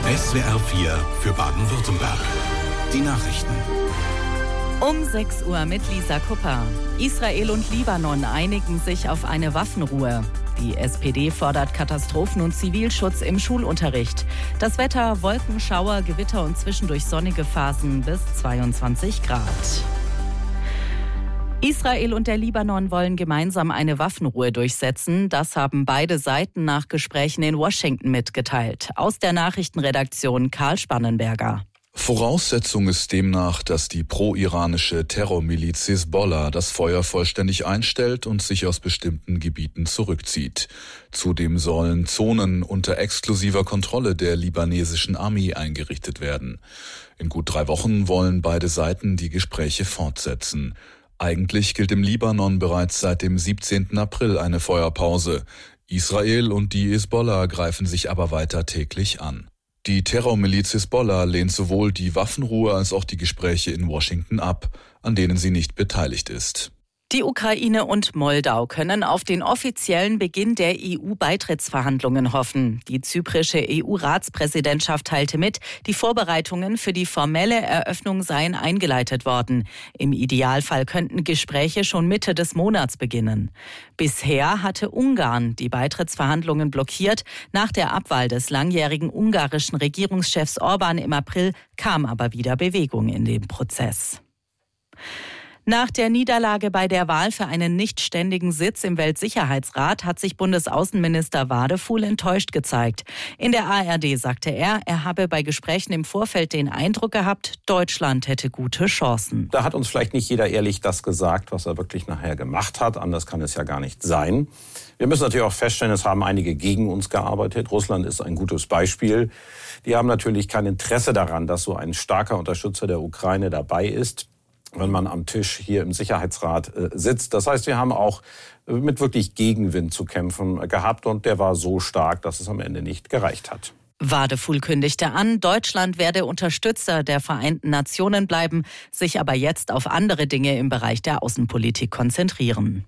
SWR 4 für Baden-Württemberg. Die Nachrichten. Um 6 Uhr mit Lisa Kupper. Israel und Libanon einigen sich auf eine Waffenruhe. Die SPD fordert Katastrophen- und Zivilschutz im Schulunterricht. Das Wetter: Wolken, Schauer, Gewitter und zwischendurch sonnige Phasen bis 22 Grad. Israel und der Libanon wollen gemeinsam eine Waffenruhe durchsetzen. Das haben beide Seiten nach Gesprächen in Washington mitgeteilt. Aus der Nachrichtenredaktion Karl Spannenberger. Voraussetzung ist demnach, dass die pro-iranische Terrormiliz Hisbollah das Feuer vollständig einstellt und sich aus bestimmten Gebieten zurückzieht. Zudem sollen Zonen unter exklusiver Kontrolle der libanesischen Armee eingerichtet werden. In gut 3 Wochen wollen beide Seiten die Gespräche fortsetzen. Eigentlich gilt im Libanon bereits seit dem 17. April eine Feuerpause. Israel und die Hisbollah greifen sich aber weiter täglich an. Die Terrormiliz Hisbollah lehnt sowohl die Waffenruhe als auch die Gespräche in Washington ab, an denen sie nicht beteiligt ist. Die Ukraine und Moldau können auf den offiziellen Beginn der EU-Beitrittsverhandlungen hoffen. Die zyprische EU-Ratspräsidentschaft teilte mit, die Vorbereitungen für die formelle Eröffnung seien eingeleitet worden. Im Idealfall könnten Gespräche schon Mitte des Monats beginnen. Bisher hatte Ungarn die Beitrittsverhandlungen blockiert. Nach der Abwahl des langjährigen ungarischen Regierungschefs Orbán im April kam aber wieder Bewegung in den Prozess. Nach der Niederlage bei der Wahl für einen nichtständigen Sitz im Weltsicherheitsrat hat sich Bundesaußenminister Wadefuhl enttäuscht gezeigt. In der ARD sagte er habe bei Gesprächen im Vorfeld den Eindruck gehabt, Deutschland hätte gute Chancen. Da hat uns vielleicht nicht jeder ehrlich das gesagt, was er wirklich nachher gemacht hat. Anders kann es ja gar nicht sein. Wir müssen natürlich auch feststellen, es haben einige gegen uns gearbeitet. Russland ist ein gutes Beispiel. Die haben natürlich kein Interesse daran, dass so ein starker Unterstützer der Ukraine dabei ist, wenn man am Tisch hier im Sicherheitsrat sitzt. Das heißt, wir haben auch mit wirklich Gegenwind zu kämpfen gehabt und der war so stark, dass es am Ende nicht gereicht hat. Wadefuhl kündigte an, Deutschland werde Unterstützer der Vereinten Nationen bleiben, sich aber jetzt auf andere Dinge im Bereich der Außenpolitik konzentrieren.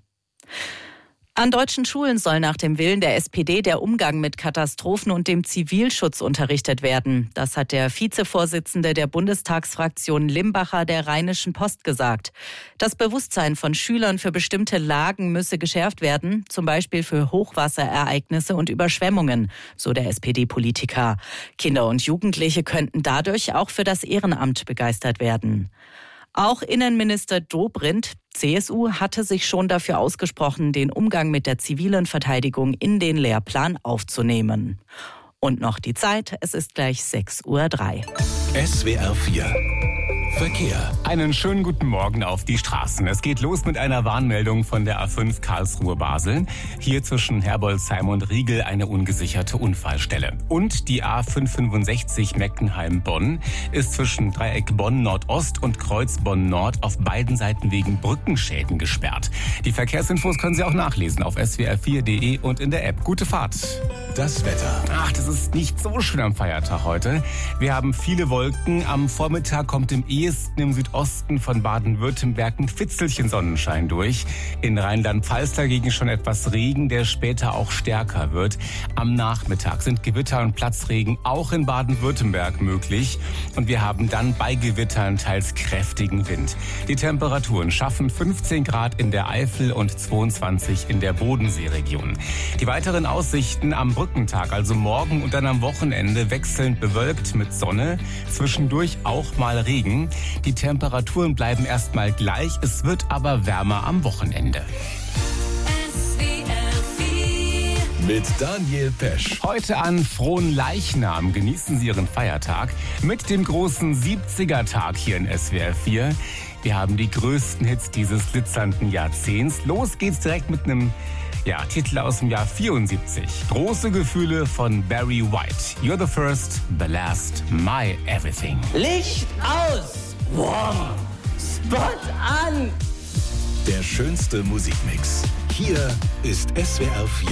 An deutschen Schulen soll nach dem Willen der SPD der Umgang mit Katastrophen und dem Zivilschutz unterrichtet werden. Das hat der Vizevorsitzende der Bundestagsfraktion Limbacher der Rheinischen Post gesagt. Das Bewusstsein von Schülern für bestimmte Lagen müsse geschärft werden, zum Beispiel für Hochwasserereignisse und Überschwemmungen, so der SPD-Politiker. Kinder und Jugendliche könnten dadurch auch für das Ehrenamt begeistert werden. Auch Innenminister Dobrindt, CSU, hatte sich schon dafür ausgesprochen, den Umgang mit der zivilen Verteidigung in den Lehrplan aufzunehmen. Und noch die Zeit, es ist gleich 6:03 Uhr. SWR 4 Verkehr. Einen schönen guten Morgen auf die Straßen. Es geht los mit einer Warnmeldung von der A5 Karlsruhe-Basel. Hier zwischen Herbolzheim und Riegel eine ungesicherte Unfallstelle. Und die A565 Meckenheim-Bonn ist zwischen Dreieck Bonn-Nordost und Kreuz Bonn-Nord auf beiden Seiten wegen Brückenschäden gesperrt. Die Verkehrsinfos können Sie auch nachlesen auf swr4.de und in der App. Gute Fahrt. Das Wetter. Das ist nicht so schön am Feiertag heute. Wir haben viele Wolken. Am Vormittag kommt im Südosten von Baden-Württemberg ein Fitzelchen Sonnenschein durch. In Rheinland-Pfalz dagegen schon etwas Regen, der später auch stärker wird. Am Nachmittag sind Gewitter und Platzregen auch in Baden-Württemberg möglich. Und wir haben dann bei Gewittern teils kräftigen Wind. Die Temperaturen schaffen 15 Grad in der Eifel und 22 in der Bodenseeregion. Die weiteren Aussichten am Brückentag, also morgen und dann am Wochenende, wechselnd bewölkt mit Sonne, zwischendurch auch mal Regen. Die Temperaturen bleiben erstmal gleich, es wird aber wärmer am Wochenende. Mit Daniel Pesch. Heute an Frohen Leichnam genießen Sie Ihren Feiertag mit dem großen 70er-Tag hier in SWR 4. Wir haben die größten Hits dieses glitzernden Jahrzehnts. Los geht's direkt mit einem Titel aus dem Jahr 74. Große Gefühle von Barry White. You're the first, the last, my everything. Licht aus! Wow. Spot an! Der schönste Musikmix. Hier ist SWR 4